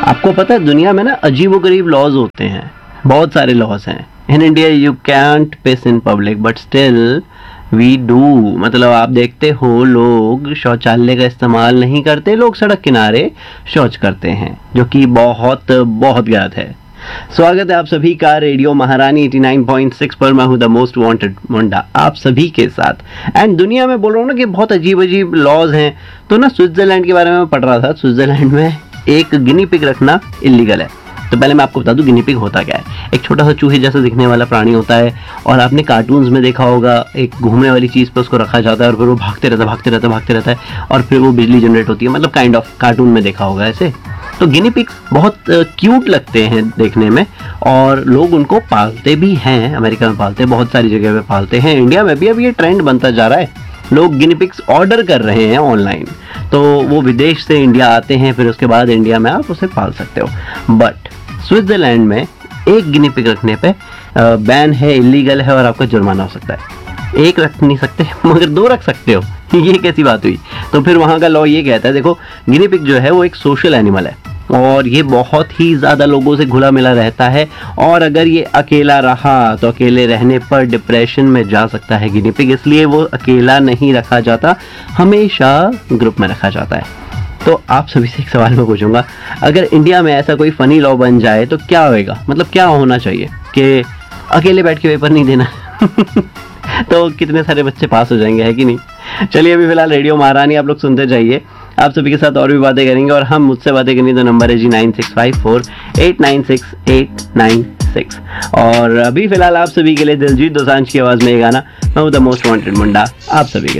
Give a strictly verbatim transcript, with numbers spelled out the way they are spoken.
आपको पता है दुनिया में ना अजीबोगरीब लॉज होते हैं, बहुत सारे लॉज हैं। In India you can't piece in public but still we do. मतलब आप देखते हो लोग शौचालय का इस्तेमाल नहीं करते, लोग सड़क किनारे शौच करते हैं, जो कि बहुत बहुत गलत है। स्वागत है आप सभी का रेडियो महारानी नवासी पॉइंट सिक्स पर। मैं हूं द मोस्ट वांटेड मुंडा आप सभी के साथ। एंड दुनिया में बोल रहा हूँ ना कि बहुत अजीब अजीब लॉज हैं। तो ना स्विट्जरलैंड के बारे में पढ़ रहा था। स्विट्जरलैंड में एक गिनी पिग रखना इलीगल है। तो पहले मैं आपको बता दूं गिनी पिग होता क्या है। एक छोटा सा चूहे जैसा दिखने वाला प्राणी होता है, और आपने कार्टून्स में देखा होगा एक घूमने वाली चीज़ पर उसको रखा जाता है और फिर वो भागते रहता है भागते रहता है भागते रहता है और फिर वो बिजली जनरेट होती है। मतलब काइंड ऑफ कार्टून में देखा होगा ऐसे। तो गिनी पिग्स बहुत क्यूट लगते हैं देखने में, और लोग उनको पालते भी हैं। अमेरिका में पालते हैं, बहुत सारी जगह पे पालते हैं। इंडिया में भी अब ये ट्रेंड बनता जा रहा है, लोग गिनी पिग्स ऑर्डर कर रहे हैं ऑनलाइन। तो वो विदेश से इंडिया आते हैं, फिर उसके बाद इंडिया में आप उसे पाल सकते हो। बट स्विट्जरलैंड में एक गिनी पिग रखने पे बैन है, इलीगल है, और आपका जुर्माना हो सकता है। एक रख नहीं सकते मगर दो रख सकते हो, ये कैसी बात हुई। तो फिर वहाँ का लॉ ये कहता है, देखो गिनी पिग जो है वो एक सोशल एनिमल है और ये बहुत ही ज़्यादा लोगों से घुला मिला रहता है, और अगर ये अकेला रहा तो अकेले रहने पर डिप्रेशन में जा सकता है गिनी पिग। इसलिए वो अकेला नहीं रखा जाता, हमेशा ग्रुप में रखा जाता है। तो आप सभी से एक सवाल मैं पूछूंगा, अगर इंडिया में ऐसा कोई फनी लॉ बन जाए तो क्या होएगा? मतलब क्या होना चाहिए कि अकेले बैठ के पेपर नहीं देना तो कितने सारे बच्चे पास हो जाएंगे, है कि नहीं। चलिए अभी फिलहाल रेडियो महारानी आप लोग सुनते जाइए। आप सभी के साथ और भी बातें करेंगे, और हम मुझसे बातें करनी तो नंबर है जी nine six five four eight nine six eight nine six. और अभी फिलहाल आप सभी के लिए दिलजीत दोसांझ की आवाज़ में ये गाना, मैं हूं द मोस्ट वांटेड मुंडा आप सभी के